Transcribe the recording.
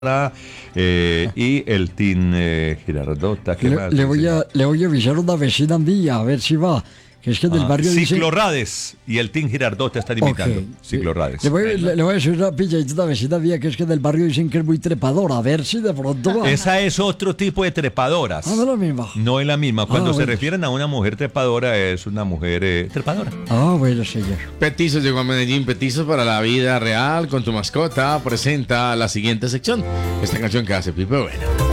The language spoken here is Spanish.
y el Team Girardota. ¿Qué más? Le voy a avisar a una vecina mía a ver si va. Que es que del barrio dice... Ciclorades y el Team Girardota están imitando. Okay. Ciclorades. Le voy a decir una pilladita a una vecina mía que es que del barrio dicen que es muy trepadora. A ver si de pronto va. Esa es otro tipo de trepadoras. No es la misma. No es la misma. Cuando se bueno. refieren a una mujer trepadora, es una mujer trepadora. Bueno, señor. Petizos llegó a Medellín. Petizos para la vida real con tu mascota. Presenta la siguiente sección. Esta canción que hace Pipe Bueno.